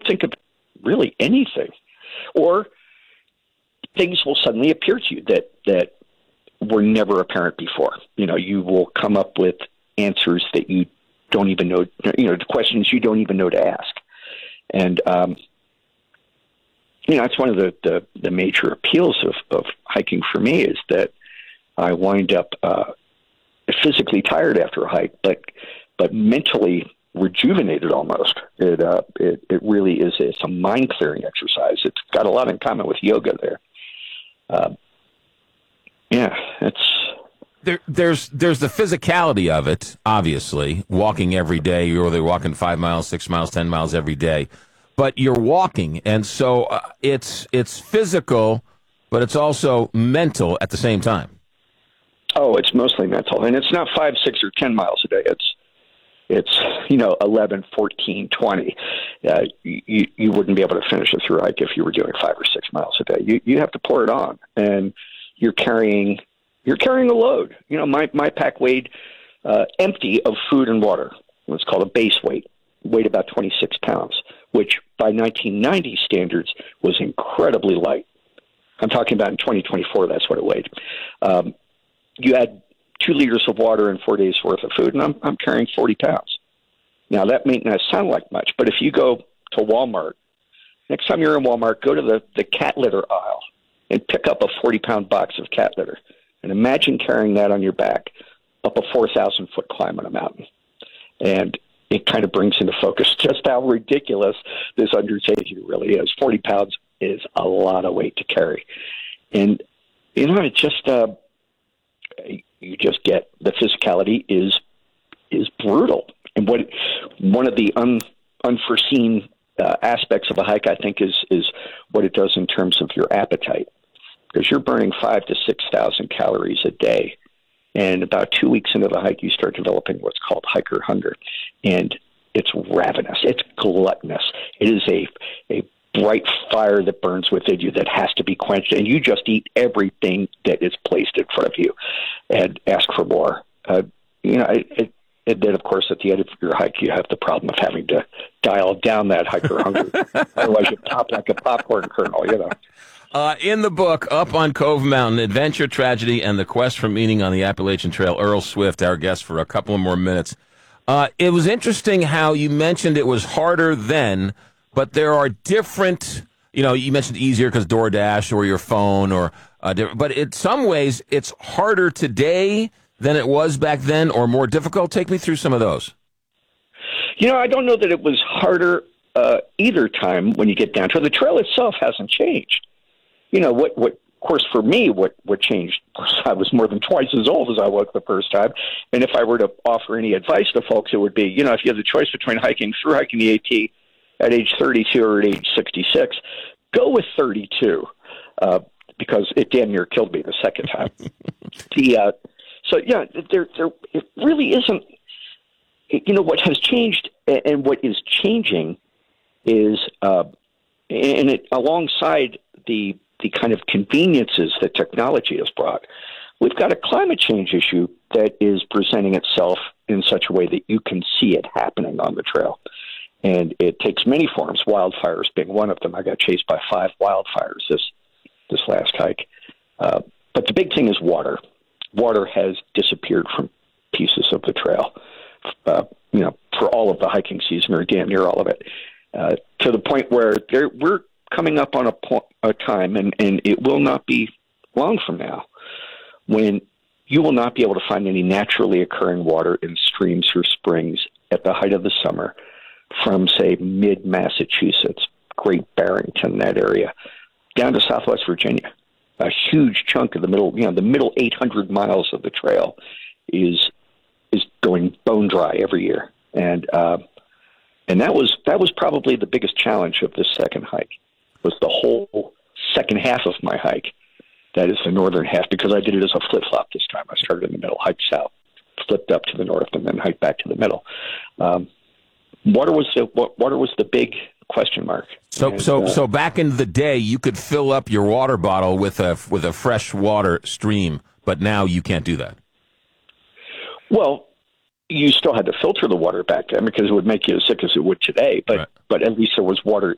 think of really anything. Or things will suddenly appear to you that were never apparent before. You will come up with answers that you don't even know, the questions you don't even know to ask. And, it's one of the major appeals of hiking for me is that I wind up physically tired after a hike, but mentally rejuvenated almost. It really is. It's a mind clearing exercise. It's got a lot in common with yoga there. There's the physicality of it, obviously, walking every day. You're either walking 5 miles, 6 miles, 10 miles every day, but you're walking. And so it's physical, but it's also mental at the same time. Oh, it's mostly mental. And it's not 5, 6, or 10 miles a day. It's 11, 14, 20. You wouldn't be able to finish a through hike if you were doing 5 or 6 miles a day. You have to pour it on, and you're carrying a load. My pack weighed empty of food and water. What's called a base weight, weighed about 26 pounds, which by 1990 standards was incredibly light. I'm talking about in 2024, that's what it weighed. You add 2 liters of water and 4 days worth of food, and I'm carrying 40 pounds. Now, that may not sound like much, but if you go to Walmart, next time you're in Walmart, go to the cat litter aisle and pick up a 40-pound box of cat litter. And imagine carrying that on your back up a 4,000-foot climb on a mountain. And it kind of brings into focus just how ridiculous this undertaking really is. 40 pounds is a lot of weight to carry. And, it just... you just get the physicality is brutal. And one of the unforeseen aspects of a hike, I think, is what it does in terms of your appetite, because you're burning 5,000 to 6,000 calories a day, and about 2 weeks into the hike, you start developing what's called hiker hunger, and it's ravenous, it's gluttonous. It is a bright fire that burns within you that has to be quenched, and you just eat everything that is placed in front of you and ask for more. And then, of course, at the end of your hike, you have the problem of having to dial down that hiker hunger. Otherwise, you pop like a popcorn kernel, In the book, Up on Cove Mountain, Adventure, Tragedy, and the Quest for Meaning on the Appalachian Trail, Earl Swift, our guest for a couple of more minutes. It was interesting how you mentioned it was harder then, but there are different, you mentioned easier because DoorDash or your phone, but in some ways it's harder today than it was back then, or more difficult. Take me through some of those. I don't know that it was harder either time when you get down to it. The trail itself hasn't changed. What of course, for me, what changed was I was more than twice as old as I was the first time. And if I were to offer any advice to folks, it would be, if you have the choice between through hiking the AT at age 32 or at age 66, go with 32, because it damn near killed me the second time. There it really isn't. What has changed and what is changing is, and it alongside the kind of conveniences that technology has brought, we've got a climate change issue that is presenting itself in such a way that you can see it happening on the trail. And it takes many forms, wildfires being one of them. I got chased by 5 wildfires this last hike. But the big thing is water. Water has disappeared from pieces of the trail, for all of the hiking season, or damn near all of it, to the point where we're coming up on a time, and it will not be long from now, when you will not be able to find any naturally occurring water in streams or springs at the height of the summer from, say, mid-Massachusetts, Great Barrington, that area, down to Southwest Virginia. A huge chunk of the middle 800 miles of the trail is going bone dry every year. And that was probably the biggest challenge of this second hike, was the whole second half of my hike. That is the northern half, because I did it as a flip-flop this time. I started in the middle, hiked south, flipped up to the north, and then hiked back to the middle. Water was the big question mark. So back in the day, you could fill up your water bottle with a fresh water stream, but now you can't do that. Well, you still had to filter the water back then, because it would make you as sick as it would today. But at least there was water